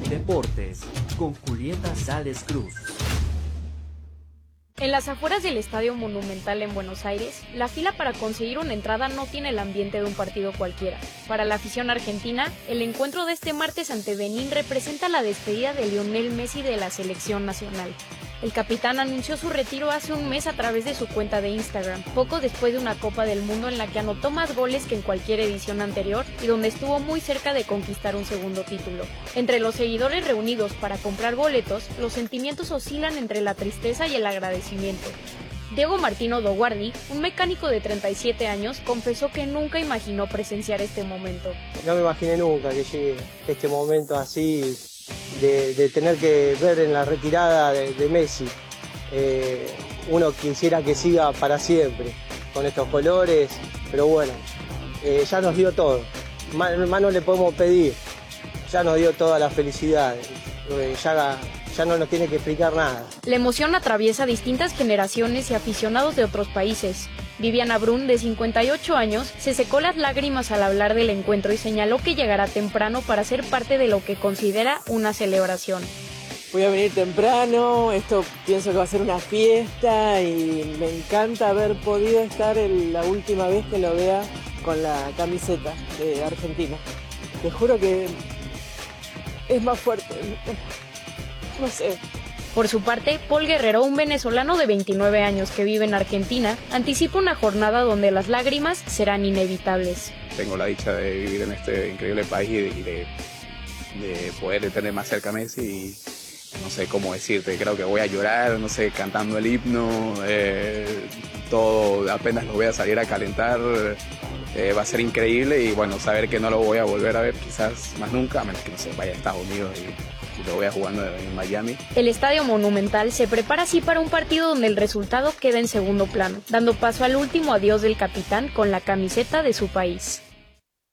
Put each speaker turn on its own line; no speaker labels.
Deportes con Julieta Sales Cruz.
En las afueras del Estadio Monumental en Buenos Aires, la fila para conseguir una entrada no tiene el ambiente de un partido cualquiera. Para la afición argentina, el encuentro de este martes ante Benín representa la despedida de Lionel Messi de la selección nacional. El capitán anunció su retiro hace un mes a través de su cuenta de Instagram, poco después de una Copa del Mundo en la que anotó más goles que en cualquier edición anterior y donde estuvo muy cerca de conquistar un segundo título. Entre los seguidores reunidos para comprar boletos, los sentimientos oscilan entre la tristeza y el agradecimiento. Diego Martino Doguardi, un mecánico de 37 años, confesó que nunca imaginó presenciar este momento.
No me imaginé nunca que llegue este momento así, de tener que ver en la retirada de Messi. Uno quisiera que siga para siempre con estos colores, pero bueno, ya nos dio todo. Más no le podemos pedir, ya nos dio toda la felicidad, ya no nos tiene que explicar nada.
La emoción atraviesa distintas generaciones y aficionados de otros países. Viviana Brun, de 58 años, se secó las lágrimas al hablar del encuentro y señaló que llegará temprano para ser parte de lo que considera una celebración.
Voy a venir temprano, esto pienso que va a ser una fiesta y me encanta haber podido estar la última vez que lo vea con la camiseta de Argentina. Te juro que es más fuerte, no sé.
Por su parte, Paul Guerrero, un venezolano de 29 años que vive en Argentina, anticipa una jornada donde las lágrimas serán inevitables.
Tengo la dicha de vivir en este increíble país y de poder tener más cerca a Messi y no sé cómo decirte, creo que voy a llorar, no sé, cantando el himno, todo apenas lo voy a salir a calentar, va a ser increíble y bueno, saber que no lo voy a volver a ver quizás más nunca, a menos que no sé, vaya a Estados Unidos y lo voy a jugando en Miami.
El Estadio Monumental se prepara así para un partido donde el resultado queda en segundo plano, dando paso al último adiós del capitán con la camiseta de su país.